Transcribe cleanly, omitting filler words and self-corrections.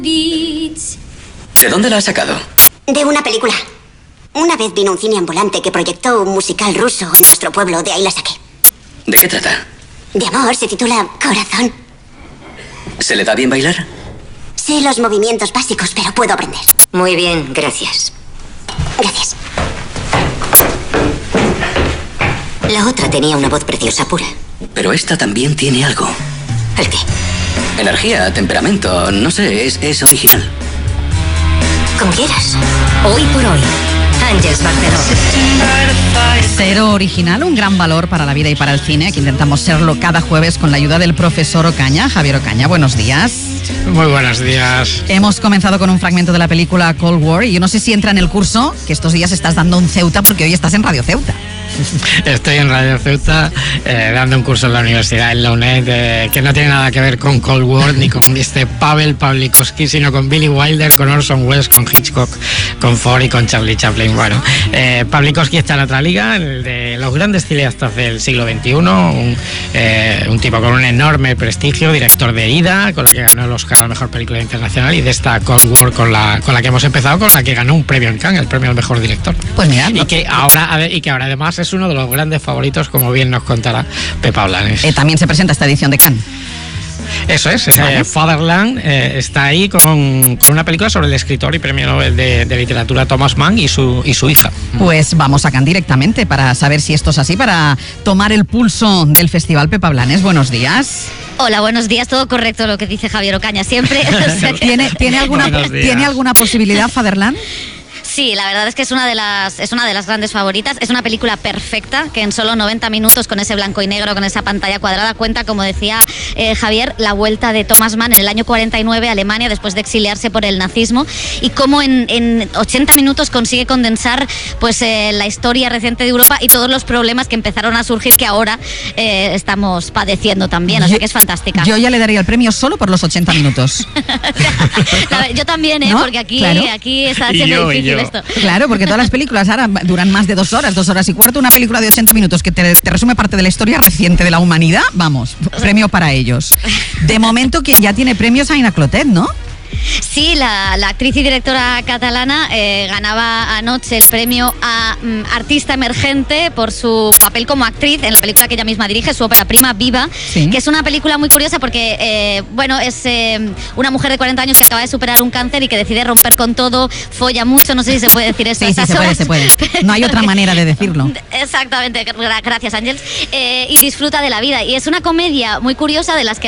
¿De dónde la has sacado? De una película. Una vez vino un cine ambulante que proyectó un musical ruso en nuestro pueblo, de ahí la saqué. ¿De qué trata? De amor, se titula Corazón. ¿Se le da bien bailar? Sé los movimientos básicos, pero puedo aprender. Muy bien, gracias. Gracias. La otra tenía una voz preciosa, pura. Pero esta también tiene algo. ¿El qué? Energía, temperamento, no sé, es original. Como quieras. Hoy por hoy, Àngels Barceló. Ser original, un gran valor para la vida y para el cine, que intentamos serlo cada jueves con la ayuda del profesor Ocaña. Javier Ocaña, buenos días. Muy buenos días. Hemos comenzado con un fragmento de la película Cold War y yo no sé si entra en el curso que estos días estás dando en Ceuta, porque hoy estás en Radio Ceuta. Estoy en Radio Ceuta dando un curso en la universidad, en la UNED, que no tiene nada que ver con Cold War ni con Pavel Pawlikowski, sino con Billy Wilder, con Orson Welles, con Hitchcock, con Ford y con Charlie Chaplin. Bueno, Pawlikowski está en otra liga, el de los grandes cineastas del siglo XXI, un tipo con un enorme prestigio, director de Ida, con la que ganó el Oscar a la mejor película internacional, y de esta Cold War con la que hemos empezado, con la que ganó un premio en Cannes, el premio al mejor director. Pues mira, y que ahora además es uno de los grandes favoritos, como bien nos contará Pepa Blanes. También se presenta esta edición de Cannes. Eso es, Fatherland está ahí con una película sobre el escritor y premio Nobel de literatura Thomas Mann y su hija. Pues vamos a Cannes directamente para saber si esto es así, para tomar el pulso del festival. Pepa Blanes, buenos días. Hola, buenos días. Todo correcto lo que dice Javier Ocaña siempre. O sea que... ¿Tiene alguna posibilidad Fatherland? Sí, la verdad es que es una de las grandes favoritas. Es una película perfecta que en solo 90 minutos, con ese blanco y negro, con esa pantalla cuadrada, cuenta, como decía Javier, la vuelta de Thomas Mann en el año 49 a Alemania después de exiliarse por el nazismo, y cómo en 80 minutos consigue condensar pues la historia reciente de Europa y todos los problemas que empezaron a surgir, que ahora estamos padeciendo también. O sea que es fantástica. Yo ya le daría el premio solo por los 80 minutos. Yo también, ¿no? Porque aquí está siendo difícil. Esto. Claro, porque todas las películas ahora duran más de 2 horas, 2 horas y cuarto. Una película de 80 minutos que te resume parte de la historia reciente de la humanidad, vamos, premio para ellos. De momento, quien ya tiene premios es Aina Clotet, ¿no? Sí, la actriz y directora catalana ganaba anoche el premio a artista emergente por su papel como actriz en la película que ella misma dirige, su ópera prima Viva, sí. Que es una película muy curiosa porque es una mujer de 40 años que acaba de superar un cáncer y que decide romper con todo, folla mucho, no sé si se puede decir eso. Sí, se puede. No hay otra manera de decirlo. Exactamente, gracias Àngels. Y disfruta de la vida. Y es una comedia muy curiosa, de las que